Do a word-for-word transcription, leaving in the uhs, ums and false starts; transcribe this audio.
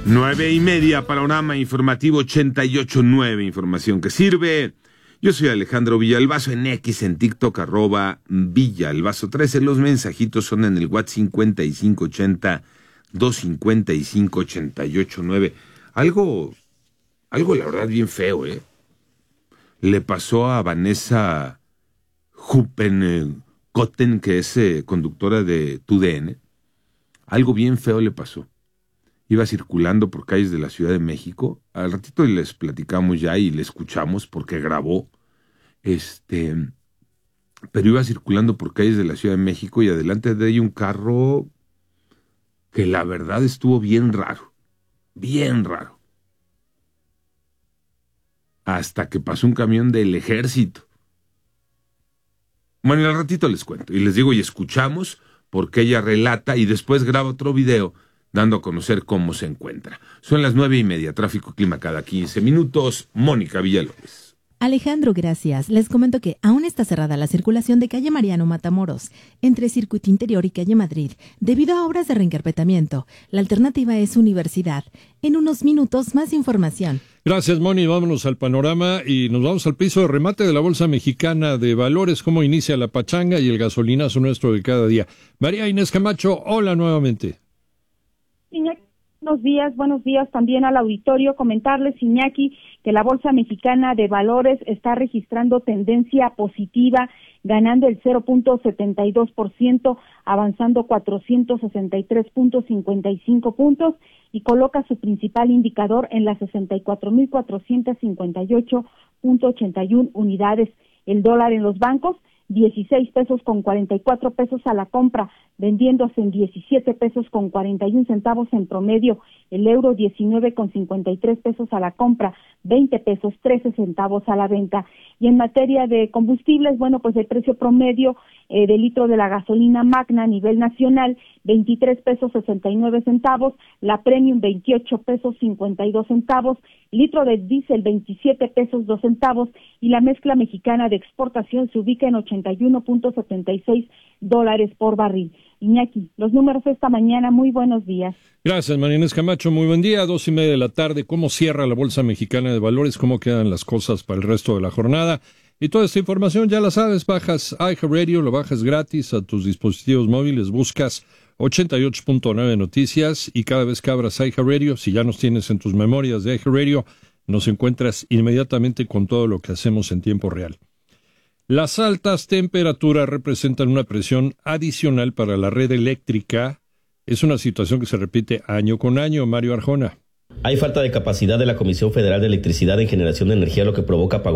Nueve y media, panorama informativo ochenta y ocho punto nueve, información que sirve. Yo soy Alejandro Villalbazo, en X, en TikTok, arroba Villalbazo trece. Los mensajitos son en el WhatsApp cincuenta y cinco ochenta, doscientos cincuenta y cinco, ochenta y ocho nueve. Algo, algo la verdad bien feo, ¿eh? Le pasó a Vanessa Huppenkotten, que es eh, conductora de T U D N. Algo bien feo le pasó. Iba circulando por calles de la Ciudad de México. Al ratito les platicamos ya y le escuchamos porque grabó. Este, pero iba circulando por calles de la Ciudad de México y adelante de ella un carro que la verdad estuvo bien raro. Bien raro. Hasta que pasó un camión del ejército. Bueno, y al ratito les cuento. Y les digo, y escuchamos porque ella relata y después graba otro video dando a conocer cómo se encuentra. Son las nueve y media, tráfico y clima cada quince minutos. Mónica Villalobos. Alejandro, gracias. Les comento que aún está cerrada la circulación de calle Mariano Matamoros, entre Circuito Interior y calle Madrid, debido a obras de reencarpetamiento. La alternativa es Universidad. En unos minutos, más información. Gracias, Moni. Vámonos al panorama y nos vamos al piso de remate de la Bolsa Mexicana de Valores, cómo inicia la pachanga y el gasolinazo nuestro de cada día. María Inés Camacho, hola nuevamente. Iñaki, buenos días, buenos días también al auditorio. Comentarles, Iñaki, que la Bolsa Mexicana de Valores está registrando tendencia positiva, ganando el cero punto setenta y dos por ciento, avanzando cuatrocientos sesenta y tres punto cincuenta y cinco puntos y coloca su principal indicador en las sesenta y cuatro mil cuatrocientos cincuenta y ocho punto ochenta y uno unidades. El dólar en los bancos, dieciséis pesos con cuarenta y cuatro pesos a la compra, vendiéndose en diecisiete pesos con cuarenta y un centavos en promedio. El euro, diecinueve con cincuenta y tres pesos a la compra, veinte pesos trece centavos a la venta. Y en materia de combustibles, bueno, pues el precio promedio eh, del litro de la gasolina magna a nivel nacional, veintitrés pesos sesenta y nueve centavos, la premium veintiocho pesos cincuenta y dos centavos, litro de diésel veintisiete pesos dos centavos y la mezcla mexicana de exportación se ubica en ochenta y uno punto setenta y seis dólares por barril. Iñaki, los números esta mañana, muy buenos días. Gracias, María Inés Camacho, muy buen día, dos y media de la tarde. ¿Cómo cierra la Bolsa Mexicana de Valores? ¿Cómo quedan las cosas para el resto de la jornada? Y toda esta información ya la sabes, bajas iHeartRadio, lo bajas gratis a tus dispositivos móviles, buscas ochenta y ocho punto nueve Noticias y cada vez que abras iHeartRadio, si ya nos tienes en tus memorias de iHeartRadio, nos encuentras inmediatamente con todo lo que hacemos en tiempo real. Las altas temperaturas representan una presión adicional para la red eléctrica. Es una situación que se repite año con año. Mario Arjona. Hay falta de capacidad de la Comisión Federal de Electricidad en generación de energía, lo que provoca apagones